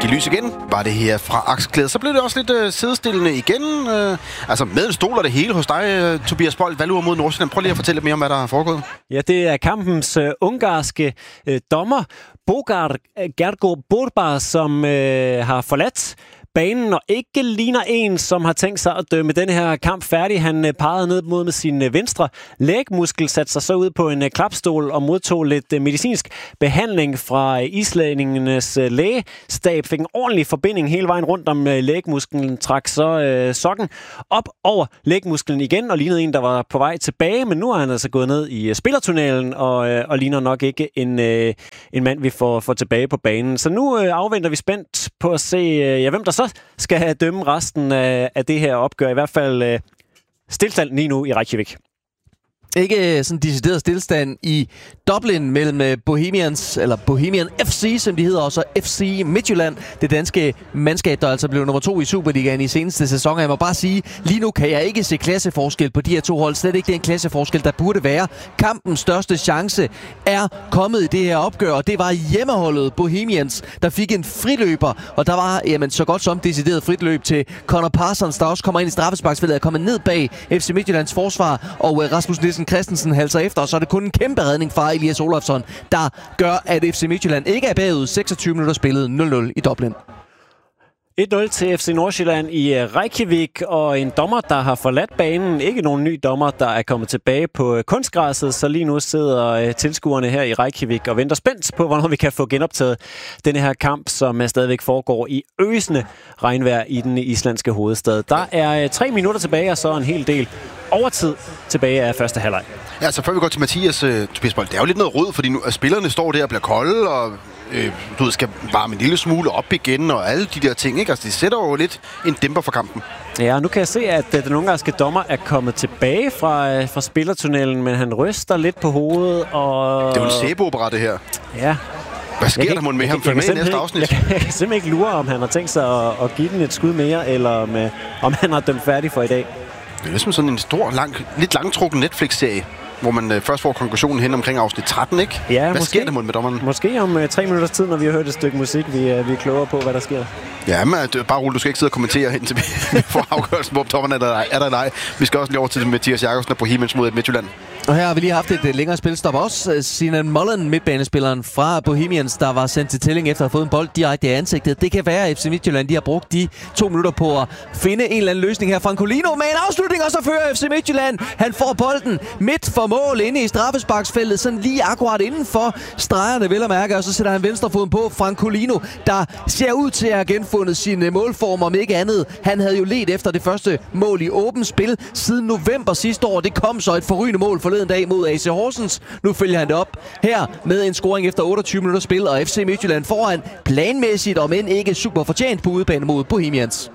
give lys igen, var det her fra Akselklæder. Så blev det også lidt sidestillende igen. Altså med en stol og det hele hos dig, Tobias Bold, Valur mod Nordsjælland. Prøv lige at fortælle lidt mere om, hvad der er foregået. Ja, det er kampens ungarske dommer, Bogár Gergő Bourbár, som har forladt banen og ikke ligner en, som har tænkt sig at dømme den her kamp færdig. Han pegede ned mod med sin venstre lægmuskel, satte sig så ud på en klapstol og modtog lidt medicinsk behandling fra islændingernes lægestab. Fik en ordentlig forbinding hele vejen rundt om lægmusklen, trak så sokken op over lægmusklen igen og lignede en, der var på vej tilbage. Men nu er han altså gået ned i spillertunnelen og ligner nok ikke en mand, vi får tilbage på banen. Så nu afventer vi spændt på at se, hvem der så skal dømme resten af det her opgør. I hvert fald stilstand lige nu i Reykjavik. Ikke sådan decideret stillstand i Dublin mellem Bohemian FC, som de hedder, og så FC Midtjylland, det danske mandskab, der altså blev nummer 2 i Superligaen i seneste sæson. Jeg må bare sige, lige nu kan jeg ikke se klasseforskel på de her to hold. Slet ikke den klasseforskel, der burde være. Kampens største chance er kommet i det her opgør, og det var hjemmeholdet Bohemians, der fik en friløber, og der var så godt som decideret fritløb til Connor Parsons, der også kommer ind i straffesparksfeltet, er kommet ned bag FC Midtjyllands forsvar, og Rasmus Nielsen Christensen halser efter, og så er det kun en kæmpe redning fra Elias Olafsson, der gør, at FC Midtjylland ikke er bagud. 26 minutter spillet 0-0 i Dublin. 1-0 til FC Nordsjælland i Reykjavik, og en dommer, der har forladt banen. Ikke nogen ny dommer, der er kommet tilbage på kunstgræsset, så lige nu sidder tilskuerne her i Reykjavik og venter spændt på, hvornår vi kan få genoptaget denne her kamp, som stadigvæk foregår i øsende regnvejr i den islandske hovedstad. Der er 3 minutter tilbage, og så en hel del overtid tilbage af første halvleg. Ja, så før vi går til Mathias, Tobias Bold, det er jo lidt noget rod, fordi nu spillerne står der og bliver kolde, og du skal varme en lille smule op igen, og alle de der ting, ikke? Altså, det sætter jo lidt en dæmper for kampen. Ja, nu kan jeg se, at den ungarske dommer er kommet tilbage fra spillertunnelen, men han ryster lidt på hovedet, og... Det er jo en sæbeopera, det her. Ja. Hvad sker der med ham? Følg med i næste afsnit. Jeg kan simpelthen ikke lure, om han har tænkt sig at give den et skud mere, eller om han har dømt færdig for i dag. Det er ligesom sådan en stor, lidt langtrukken Netflix-serie, hvor man først får konklusionen hen omkring afsnit 13, ikke? Ja, hvad sker der med dommeren? Måske om 3 minutters tid, når vi har hørt et stykke musik, vi er klogere på, hvad der sker. Ja, men bare roligt, du skal ikke sidde og kommentere hen til for afgørelsen, hvor dommeren er der nej. Vi skal også lige over til Mathias Jakobsen og Bohemians mod Midtjylland. Og her har vi lige haft et længere spilstop også. Sinan Mullen, midtbanespilleren fra Bohemians, der var sendt til tælling efter at have fået en bold direkte i ansigtet. Det kan være, at FC Midtjylland de har brugt de 2 minutter på at finde en eller anden løsning her. Francolino med en afslutning, og så fører FC Midtjylland. Han får bolden midt for mål inde i straffesparksfeltet, sådan lige akkurat inden for stregerne, vel at mærke, og så sætter han venstrefoden på. Francolino, der ser ud til at have genfundet sin målform, om ikke andet. Han havde jo ledt efter det første mål i åbent spil siden november sidste år. Det kom så et forrygende mål forleden dag mod AC Horsens. Nu følger han det op her med en scoring efter 28 minutter spil, og FC Midtjylland foran planmæssigt, om end ikke super fortjent på udebane mod Bohemians.